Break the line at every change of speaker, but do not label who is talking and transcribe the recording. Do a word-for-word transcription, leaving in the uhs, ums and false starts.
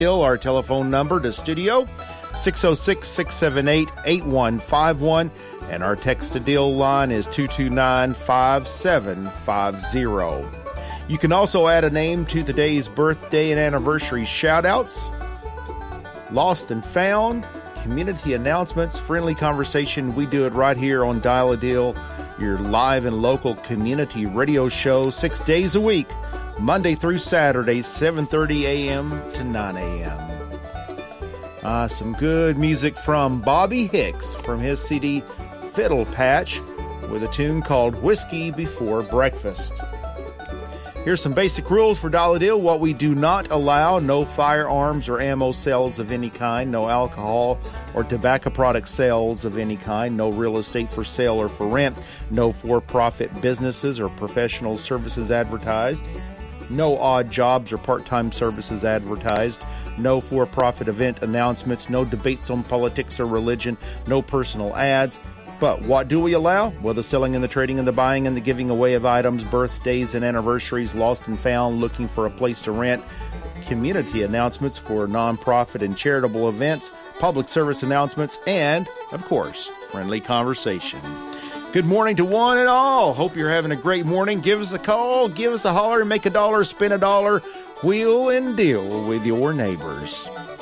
Our telephone number to studio, six oh six, six seven eight, eight one five one, and our text to deal line is two two nine, five seven five zero. You can also add a name to today's birthday and anniversary shout-outs, lost and found, community announcements, friendly conversation. We do it right here on Dial a Deal, your live and local community radio show, six days a week, Monday through Saturday, seven thirty a.m. to nine a.m. Uh, some good music from Bobby Hicks from his C D Fiddle Patch with a tune called Whiskey Before Breakfast. Here's some basic rules for Dollar Deal. What we do not allow: no firearms or ammo sales of any kind, no alcohol or tobacco product sales of any kind, no real estate for sale or for rent, no for-profit businesses or professional services advertised, no odd jobs or part-time services advertised, no for-profit event announcements, no debates on politics or religion, no personal ads. But what do we allow? Well, the selling and the trading and the buying and the giving away of items, birthdays and anniversaries, lost and found, looking for a place to rent, community announcements for nonprofit and charitable events, public service announcements, and, of course, friendly conversation. Good morning to one and all. Hope you're having a great morning. Give us a call, give us a holler, make a dollar, spend a dollar, wheel and deal with your neighbors.